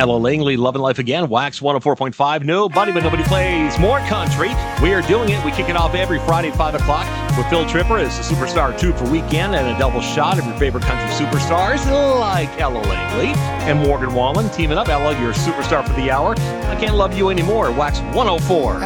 Ella Langley, Loving Life Again, Wax 104.5. Nobody but nobody plays more country. We are doing it. We kick it off every Friday at 5 o'clock with Phil Tripper as the Superstar 2 for Weekend and a double shot of your favorite country superstars like Ella Langley and Morgan Wallen teaming up. Ella, your superstar for the hour. I Can't Love You Anymore, Wax 104.